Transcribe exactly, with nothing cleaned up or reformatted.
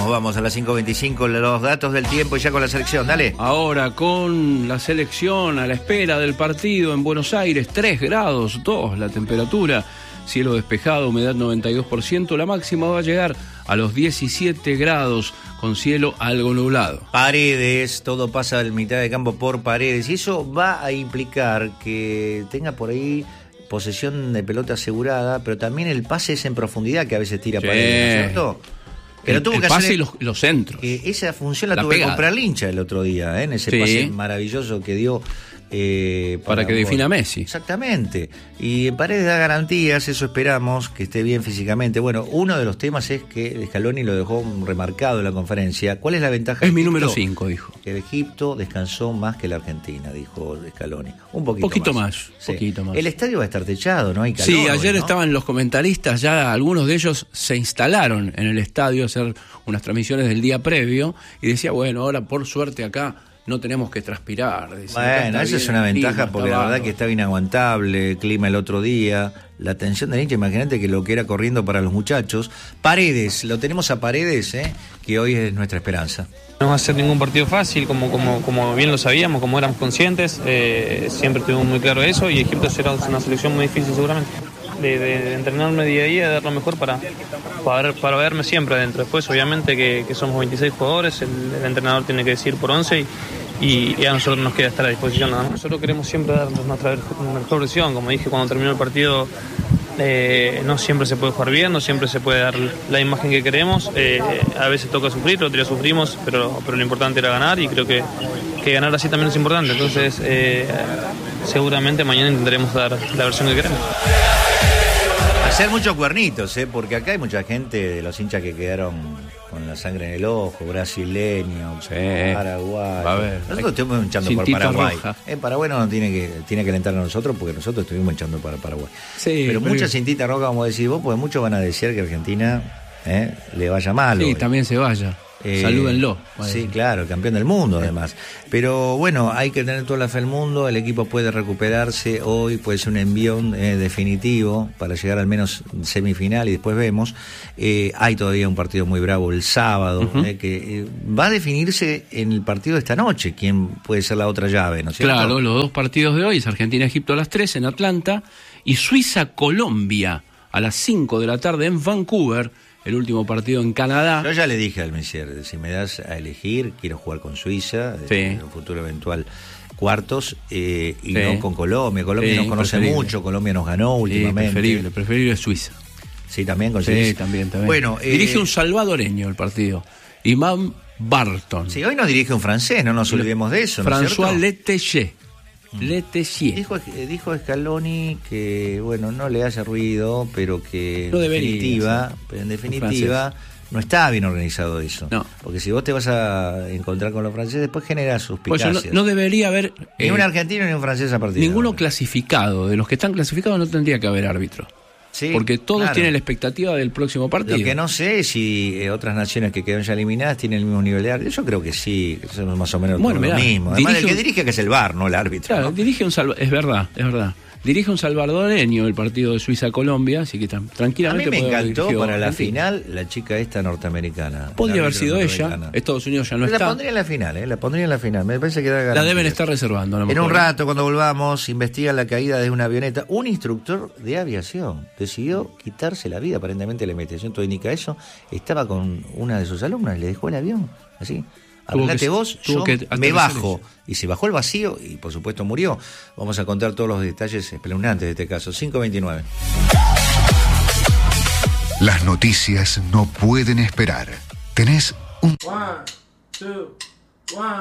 Vamos, vamos a las cinco veinticinco, los datos del tiempo y ya con la selección, dale. Ahora con la selección a la espera del partido en Buenos Aires, tres grados dos la temperatura, cielo despejado, humedad noventa y dos por ciento, la máxima va a llegar a los diecisiete grados con cielo algo nublado. Paredes, todo pasa en mitad de campo por Paredes y eso va a implicar que tenga por ahí posesión de pelota asegurada, pero también el pase es en profundidad que a veces tira sí. Paredes, ¿no es cierto? Pero el, tuvo el que pase hacer, y los, los centros. Eh, esa función la, la tuve pegada. que comprar al hincha el otro día, ¿eh? En ese sí. pase maravilloso que dio. Eh, para, para que defina Messi. Exactamente. Y en Paredes da garantías, eso esperamos, que esté bien físicamente. Bueno, uno de los temas es que Scaloni lo dejó remarcado en la conferencia. ¿Cuál es la ventaja? Es mi número cinco, dijo. Que Egipto descansó más que la Argentina, dijo Scaloni. Un poquito, poquito más. más. Sí. Poquito más. El estadio va a estar techado, no hay calor. Sí, ayer ¿no? estaban los comentaristas, ya algunos de ellos se instalaron en el estadio a hacer unas transmisiones del día previo y decía, bueno, ahora por suerte acá no tenemos que transpirar. Bueno, eso es una ventaja clima, porque la verdad que estaba inaguantable, el clima el otro día, la tensión del hincha, imagínate que lo que era corriendo para los muchachos. Paredes, lo tenemos a Paredes, ¿eh? Que hoy es nuestra esperanza. No va a ser ningún partido fácil, como, como, como bien lo sabíamos, como éramos conscientes, eh, siempre tuvimos muy claro eso y Egipto será una selección muy difícil seguramente. De, de, de entrenarme día a día, de dar lo mejor para, para, para verme siempre adentro. Después, obviamente, que, que somos veintiséis jugadores, el, el entrenador tiene que decir por once y, y, y a nosotros nos queda estar a disposición nada más. Nosotros queremos siempre dar nuestra mejor versión. Como dije cuando terminó el partido, eh, no siempre se puede jugar bien, no siempre se puede dar la imagen que queremos. Eh, a veces toca sufrir, otro día sufrimos, pero, pero lo importante era ganar y creo que, que ganar así también es importante. Entonces, eh, seguramente mañana intentaremos dar la versión que queremos. Hacer muchos cuernitos, ¿eh? Porque acá hay mucha gente de los hinchas que quedaron con la sangre en el ojo, brasileños, sí. Paraguay. A ver, nosotros estuvimos hinchando por Paraguay. Roja. En Paraguay no tiene que, tiene que alentar a nosotros porque nosotros estuvimos hinchando para Paraguay. Sí, pero, pero mucha cintita roja, como decís vos, porque muchos van a desear que Argentina eh, le vaya mal. Sí, hoy. También se vaya. Eh, Salúdenlo. Bueno. Sí, claro, el campeón del mundo además. Pero bueno, hay que tener toda la fe del mundo, el equipo puede recuperarse, hoy puede ser un envión eh, definitivo para llegar al menos semifinal y después vemos. Eh, hay todavía un partido muy bravo el sábado, uh-huh. eh, que eh, va a definirse en el partido de esta noche, quién puede ser la otra llave, ¿no es cierto? Claro, los dos partidos de hoy es Argentina-Egipto a las tres en Atlanta y Suiza-Colombia a las cinco de la tarde en Vancouver. El último partido en Canadá. Yo ya le dije al Messier, si me das a elegir, quiero jugar con Suiza, sí. en un futuro eventual cuartos, eh, y sí. no con Colombia. Colombia sí, nos conoce mucho, Colombia nos ganó últimamente. Sí, preferible, preferible es Suiza. Sí, también con Sí, también, también. Bueno, dirige eh, un salvadoreño el partido, Imam Barton. Sí, hoy nos dirige un francés, no nos olvidemos de eso, ¿no es cierto? François Letellier. Letellier. Dijo, dijo Scaloni que, bueno, no le hace ruido, pero que no en definitiva, pero en definitiva no está bien organizado eso. No. Porque si vos te vas a encontrar con los franceses, después genera suspicacias. Pues no, no debería haber ni eh, un argentino ni un francés a partir ninguno de clasificado. De los que están clasificados no tendría que haber árbitro. Sí, porque todos claro. tienen la expectativa del próximo partido. Lo que no sé es si eh, otras naciones que quedan ya eliminadas tienen el mismo nivel de árbitro. Yo creo que sí, que son más o menos bueno, mirá, lo mismo. Además, el que dirige que es el V A R, no el árbitro. Claro, ¿no? dirige un salva- es verdad, es verdad. Dirige un salvadoreño el partido de Suiza-Colombia, así que tan, tranquilamente. A mí me encantó para la final la chica esta norteamericana. Podría haber sido ella. Estados Unidos ya no la está. La pondría en la final, ¿eh? La pondría en la final. Me parece que da garantía. La deben estar reservando. En un rato, cuando volvamos, investigan la caída de una avioneta. Un instructor de aviación decidió quitarse la vida. Aparentemente la investigación todo indica eso. Estaba con una de sus alumnas y le dejó el avión. Así. Hablate vos, yo me bajo. Y se bajó el vacío y por supuesto murió. Vamos a contar todos los detalles espeluznantes de este caso. cinco veintinueve. Las noticias no pueden esperar. Tenés un... One, two, one.